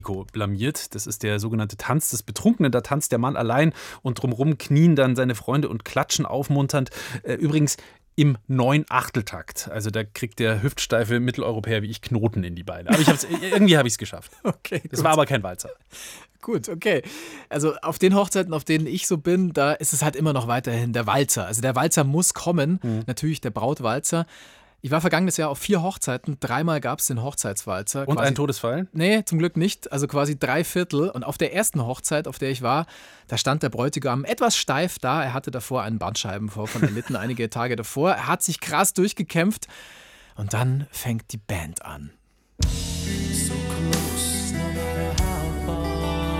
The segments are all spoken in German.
blamiert. Das ist der sogenannte Tanz des Betrunkenen. Da tanzt der Mann allein und drumherum knien dann seine Freunde und klatschen aufmunternd. Übrigens im 9/8-Takt. Also da kriegt der hüftsteife Mitteleuropäer wie ich Knoten in die Beine. Aber irgendwie habe ich es geschafft. Okay, das war aber kein Walzer. Gut, okay. Also auf den Hochzeiten, auf denen ich so bin, da ist es halt immer noch weiterhin der Walzer. Also der Walzer muss kommen. Natürlich der Brautwalzer. Ich war vergangenes Jahr auf 4 Hochzeiten. 3-mal gab es den Hochzeitswalzer. Und einen Todesfall? Nee, zum Glück nicht. Also quasi 3/4. Und auf der ersten Hochzeit, auf der ich war, da stand der Bräutigam etwas steif da. Er hatte davor einen Bandscheibenvorfall erlitten, einige Tage davor. Er hat sich krass durchgekämpft. Und dann fängt die Band an. So close, no matter how far.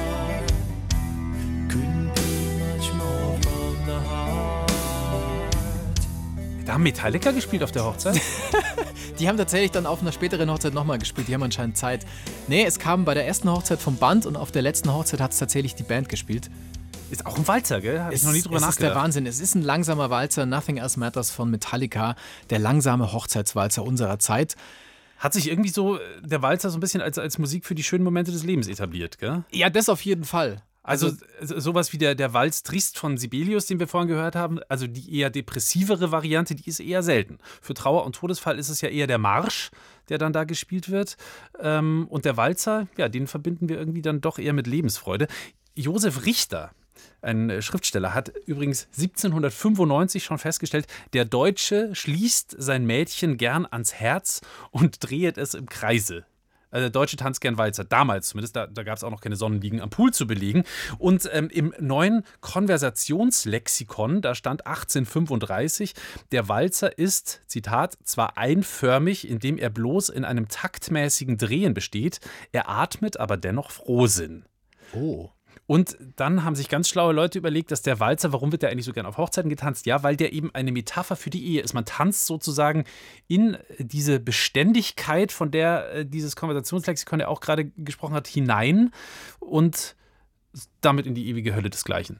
Couldn't be much more from the heart. Da haben Metallica gespielt auf der Hochzeit? Die haben tatsächlich dann auf einer späteren Hochzeit nochmal gespielt. Die haben anscheinend Zeit. Nee, es kam bei der ersten Hochzeit vom Band und auf der letzten Hochzeit hat es tatsächlich die Band gespielt. Ist auch ein Walzer, gell? Habe ich noch nie drüber nachgedacht. Das ist der Wahnsinn. Es ist ein langsamer Walzer. Nothing Else Matters von Metallica. Der langsame Hochzeitswalzer unserer Zeit. Hat sich irgendwie so der Walzer so ein bisschen als Musik für die schönen Momente des Lebens etabliert, gell? Ja, das auf jeden Fall. Also sowas wie der Walz Trist von Sibelius, den wir vorhin gehört haben, also die eher depressivere Variante, die ist eher selten. Für Trauer und Todesfall ist es ja eher der Marsch, der dann da gespielt wird. Und der Walzer, ja, den verbinden wir irgendwie dann doch eher mit Lebensfreude. Josef Richter, ein Schriftsteller, hat übrigens 1795 schon festgestellt, der Deutsche schließt sein Mädchen gern ans Herz und drehet es im Kreise. Also der Deutsche tanzt gern Walzer, damals zumindest, da gab es auch noch keine Sonnenliegen am Pool zu belegen. Und im neuen Konversationslexikon, da stand 1835, der Walzer ist, Zitat, zwar einförmig, indem er bloß in einem taktmäßigen Drehen besteht, er atmet aber dennoch Frohsinn. Oh. Und dann haben sich ganz schlaue Leute überlegt, dass der Walzer, warum wird der eigentlich so gern auf Hochzeiten getanzt? Ja, weil der eben eine Metapher für die Ehe ist. Man tanzt sozusagen in diese Beständigkeit, von der dieses Konversationslexikon ja auch gerade gesprochen hat, hinein und damit in die ewige Hölle desgleichen.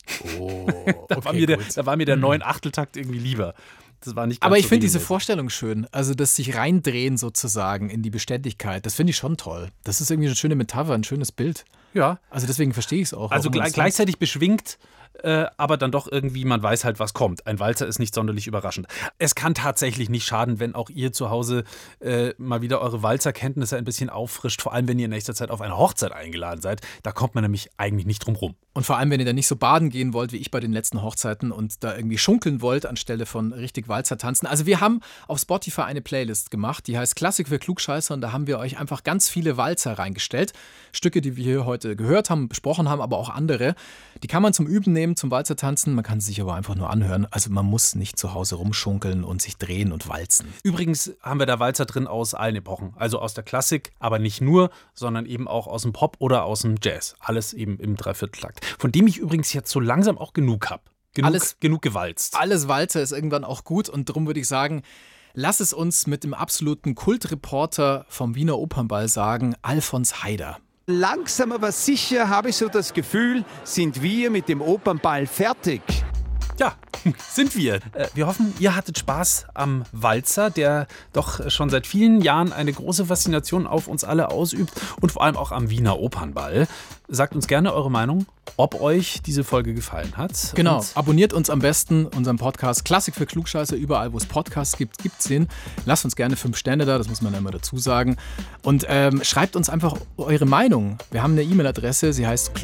Oh, da war mir der 9/8-Takt irgendwie lieber. Das war nicht ganz Aber ich so finde diese regelmäßig. Vorstellung schön. Also das sich reindrehen sozusagen in die Beständigkeit, das finde ich schon toll. Das ist irgendwie eine schöne Metapher, ein schönes Bild. Ja. Also deswegen verstehe ich es auch. Also warum man das gleichzeitig beschwingt, aber dann doch irgendwie, man weiß halt, was kommt. Ein Walzer ist nicht sonderlich überraschend. Es kann tatsächlich nicht schaden, wenn auch ihr zu Hause mal wieder eure Walzerkenntnisse ein bisschen auffrischt. Vor allem, wenn ihr in nächster Zeit auf eine Hochzeit eingeladen seid. Da kommt man nämlich eigentlich nicht drum rum. Und vor allem, wenn ihr da nicht so baden gehen wollt, wie ich bei den letzten Hochzeiten und da irgendwie schunkeln wollt, anstelle von richtig Walzer tanzen. Also wir haben auf Spotify eine Playlist gemacht, die heißt Klassik für Klugscheißer und da haben wir euch einfach ganz viele Walzer reingestellt. Stücke, die wir hier heute gehört haben, besprochen haben, aber auch andere. Die kann man zum Üben nehmen, zum Walzer tanzen. Man kann sie sich aber einfach nur anhören. Also man muss nicht zu Hause rumschunkeln und sich drehen und walzen. Übrigens haben wir da Walzer drin aus allen Epochen. Also aus der Klassik, aber nicht nur, sondern eben auch aus dem Pop oder aus dem Jazz. Alles eben im Dreivierteltakt. Von dem ich übrigens jetzt so langsam auch genug habe. Genug gewalzt. Alles Walzer ist irgendwann auch gut und darum würde ich sagen, lass es uns mit dem absoluten Kultreporter vom Wiener Opernball sagen, Alfons Haider. Langsam aber sicher habe ich so das Gefühl, sind wir mit dem Opernball fertig. Ja, sind wir. Wir hoffen, ihr hattet Spaß am Walzer, der doch schon seit vielen Jahren eine große Faszination auf uns alle ausübt und vor allem auch am Wiener Opernball. Sagt uns gerne eure Meinung, ob euch diese Folge gefallen hat. Genau, Und abonniert uns am besten, unseren Podcast Klassik für Klugscheißer, überall wo es Podcasts gibt, gibt's den. Lasst uns gerne 5 Sterne da, das muss man ja immer dazu sagen. Und schreibt uns einfach eure Meinung. Wir haben eine E-Mail-Adresse, sie heißt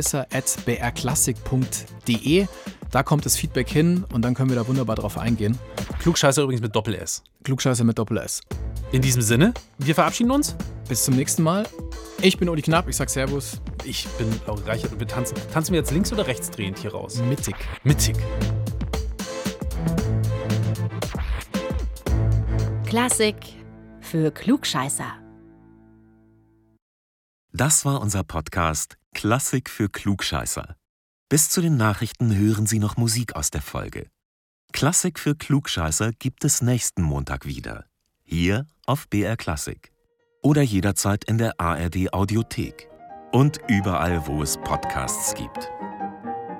klugscheißer@brklassik.de. Da kommt das Feedback hin und dann können wir da wunderbar drauf eingehen. Klugscheißer übrigens mit Doppel-S. Klugscheißer mit Doppel-S. In diesem Sinne, wir verabschieden uns. Bis zum nächsten Mal. Ich bin Uli Knapp, ich sag Servus. Ich bin Laura Reichert und wir tanzen. Tanzen wir jetzt links oder rechts drehend hier raus? Mittig. Mittig. Klassik für Klugscheißer. Das war unser Podcast Klassik für Klugscheißer. Bis zu den Nachrichten hören Sie noch Musik aus der Folge. Klassik für Klugscheißer gibt es nächsten Montag wieder. Hier auf BR Klassik. Oder jederzeit in der ARD Audiothek. Und überall, wo es Podcasts gibt.